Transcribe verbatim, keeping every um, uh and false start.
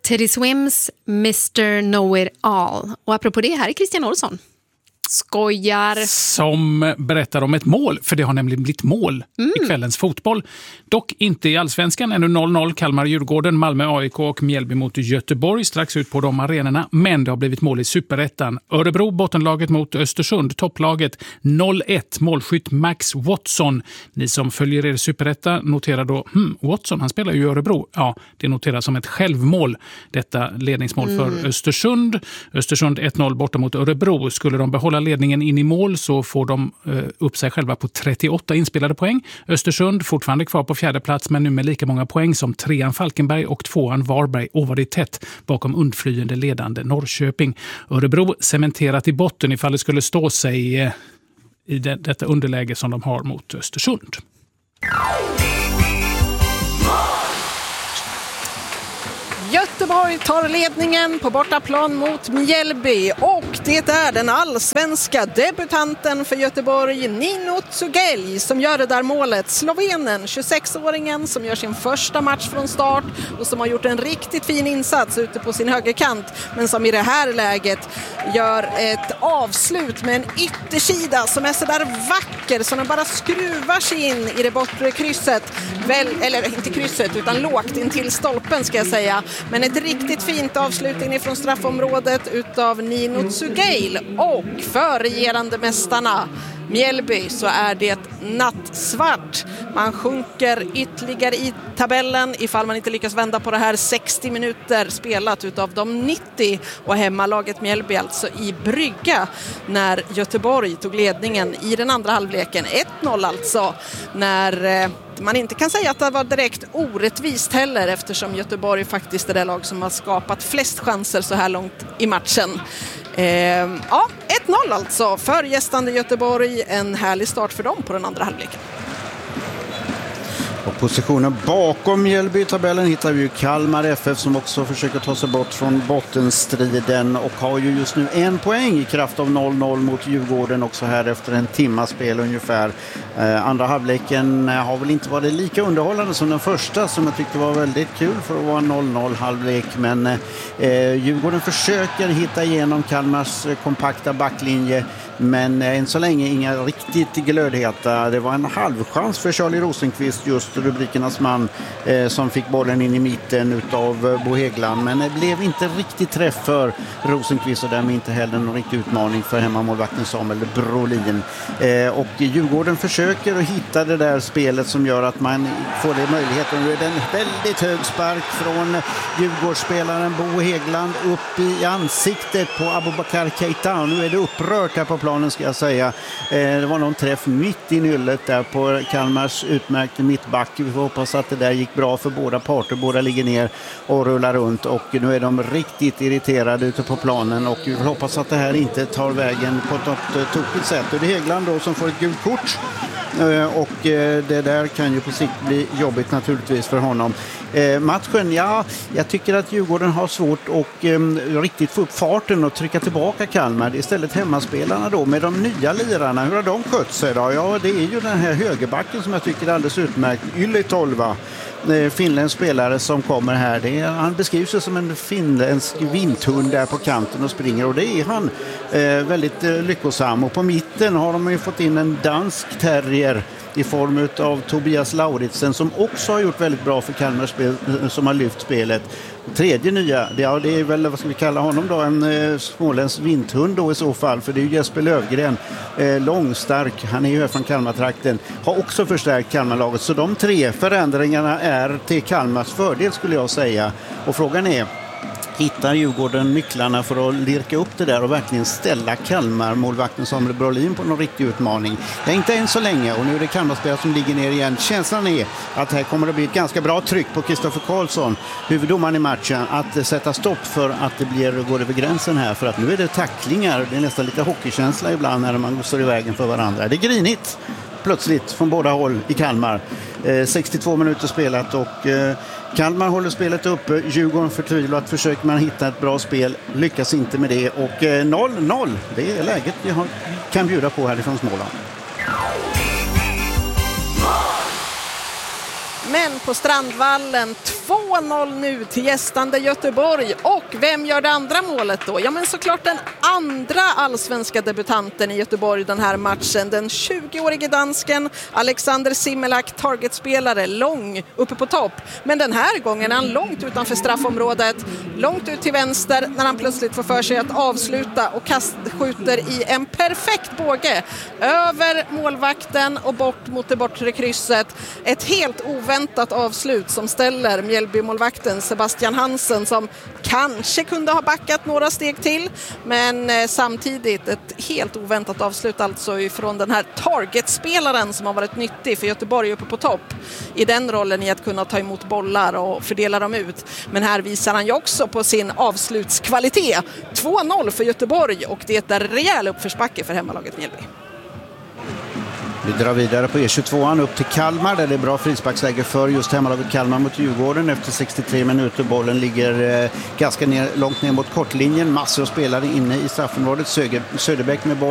Teddy Swims mister Know It All. Och apropå det, här är Christian Olsson. Skojar. Som berättar om ett mål, för det har nämligen blivit mål mm. i kvällens fotboll. Dock inte i Allsvenskan, ännu noll noll Kalmar-Djurgården, Malmö-A I K och Mjällby mot Göteborg strax ut på de arenorna. Men det har blivit mål i Superettan. Örebro, bottenlaget mot Östersund, topplaget noll ett, målskytt Max Watson. Ni som följer er Superetta noterar då, hmm, Watson, han spelar ju i Örebro. Ja, det noteras som ett självmål. Detta ledningsmål mm. för Östersund. Östersund ett noll borta mot Örebro. Skulle de behålla ledningen in i mål så får de eh, upp sig själva på trettioåtta inspelade poäng. Östersund fortfarande kvar på fjärde plats, men nu med lika många poäng som trean Falkenberg och tvåan Varberg, och var det tätt bakom undflyende ledande Norrköping. Örebro cementerat i botten ifall det skulle stå sig eh, i det, detta underläge som de har mot Östersund. Göteborg tar ledningen på bortaplan mot Mjällby, och det är den allsvenska debutanten för Göteborg, Nino Tsugelj, som gör det där målet. Slovenen, tjugosexåringen som gör sin första match från start och som har gjort en riktigt fin insats ute på sin högerkant, men som i det här läget gör ett avslut med en yttersida som är så där vacker så den bara skruvar sig in i det bortre krysset. Väl, eller inte krysset utan lågt in till stolpen ska jag säga. Men ett riktigt fint avslutning ifrån straffområdet utav Nino Tsugelj, och för regerande mästarna Mjällby så är det nattsvart. Man sjunker ytterligare i tabellen ifall man inte lyckas vända på det här. Sextio minuter spelat utav de nittio, och hemmalaget Mjällby alltså i brygga när Göteborg tog ledningen i den andra halvleken. ett noll alltså, när man inte kan säga att det var direkt orättvist heller, eftersom Göteborg faktiskt är det lag som har skapat flest chanser så här långt i matchen. Eh, ja, ett noll alltså för gästande Göteborg. En härlig start för dem på den andra halvleken. Och positionen bakom Mjällby i tabellen hittar vi ju Kalmar F F, som också försöker ta sig bort från bottenstriden och har ju just nu en poäng i kraft av noll noll mot Djurgården också här efter en timmas spel ungefär. Eh, andra halvleken har väl inte varit lika underhållande som den första, som jag tyckte var väldigt kul för att vara noll noll halvlek, men eh, Djurgården försöker hitta igenom Kalmars kompakta backlinje, men än så länge inga riktigt glödheta. Det var en halvchans för Charlie Rosenqvist, just rubrikernas man, eh, som fick bollen in i mitten utav Bo Häggland, men det blev inte riktigt träff för Rosenqvist, och därmed inte heller någon riktig utmaning för hemmamålvakten Samuel Brolin. Eh, och Djurgården försöker att hitta det där spelet som gör att man får det möjligheten. Nu är det en väldigt hög spark från Djurgårdsspelaren Bo Häggland upp i ansiktet på Abubakar Keita. Nu är det upprört här på planen, ska jag säga. Eh, det var någon träff mitt i nyllet där på Kalmars utmärkte mittback. Vi får hoppas att det där gick bra för båda parter. Båda ligger ner och rullar runt, och nu är de riktigt irriterade ute på planen, och vi får hoppas att det här inte tar vägen på ett något tokigt sätt. Och det är Häggland då som får ett gult kort, och det där kan ju på sikt bli jobbigt naturligtvis för honom. Eh, matchen, ja, jag tycker att Djurgården har svårt att eh, riktigt få upp farten och trycka tillbaka Kalmar. Istället hemmaspelarna då med de nya lirarna, hur har de skött sig då? Ja, det är ju den här högerbacken som jag tycker är alldeles utmärkt, Yle Tolva. Finländsk spelare som kommer här. Det är, han beskrivs som en finländsk vinthund där på kanten och springer, och det är han eh, väldigt eh, lyckosam. Och på mitten har de ju fått in en dansk terrier i form av Tobias Lauritsen, som också har gjort väldigt bra för Kalmar spel, som har lyft spelet. Tredje nya, det, ja, det är väl, vad ska vi kalla honom då, en eh, småländsk vinthund då i så fall, för det är ju Jesper Lövgren, eh, långstark, han är ju här från Kalmartrakten, har också förstärkt Kalmarlaget, så de tre förändringarna är till Kalmars fördel skulle jag säga. Och frågan är, hittar Djurgården nycklarna för att lirka upp det där och verkligen ställa Kalmar målvakten Samuel Brolin på någon riktig utmaning? Det är inte än så länge, och nu är det Kalmarspelare som ligger ner igen. Känslan är att här kommer det bli ett ganska bra tryck på Kristoffer Karlsson, huvuddomaren i matchen, att sätta stopp för att det blir, går över gränsen här, för att nu är det tacklingar. Det är nästan lite hockeykänsla ibland när man står i vägen för varandra. Det är grinigt plötsligt från båda håll i Kalmar. Eh, sextiotvå minuter spelat, och eh, Kalmar håller spelet uppe. Djurgården förtvivlat försöker man hitta ett bra spel, lyckas inte med det, och eh, noll noll, det är läget vi har, kan bjuda på härifrån Småland. Men på Strandvallen två noll nu till gästande Göteborg. Och vem gör det andra målet då? Ja, men såklart den andra allsvenska debutanten i Göteborg den här matchen. Den tjugoårige dansken Alexander Simelak, targetspelare, lång uppe på topp. Men den här gången är han långt utanför straffområdet, långt ut till vänster när han plötsligt får för sig att avsluta och kastskjuter i en perfekt båge över målvakten och bort mot det bortre krysset. Ett helt oväntat avslut som ställer Mjällby-målvakten Sebastian Hansen, som kanske kunde ha backat några steg till, men eh, samtidigt ett helt oväntat avslut alltså ifrån den här targetspelaren som har varit nyttig för Göteborg uppe på topp i den rollen i att kunna ta emot bollar och fördela dem ut. Men här visar han ju också på sin avslutskvalitet. två noll för Göteborg och det är rejäl uppförsbacke för hemmalaget Mjällby. Vi drar vidare på E tjugotvåan upp till Kalmar där det är bra frisparksläge för just hemmalaget Kalmar mot Djurgården efter sextiotre minuter. Bollen ligger eh, ganska ner, långt ner mot kortlinjen. Massor av spelare inne i straffområdet. Söder, Söderbäck med boll.